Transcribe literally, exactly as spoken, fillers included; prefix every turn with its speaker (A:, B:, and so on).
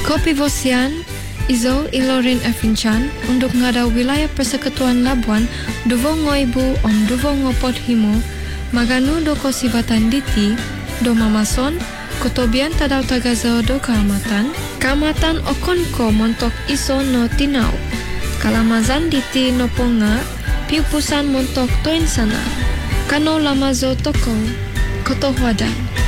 A: Kopi Vosian, Izo Ilorin Evinchan untuk ngada wilayah Persekutuan Labuan, Duvo Ngoibu Om Duvo Ngopot Himo, Maganu do Kosibatan Diti, do Mamason, Kotobian Tadau Tagazo do Kaamatan, Kaamatan Okonko Montok Iso no Tinau, Kalamazan Diti no Ponga, Piupusan Montok Toin Sana, Kano Lamazo Toko, Kotohwadan.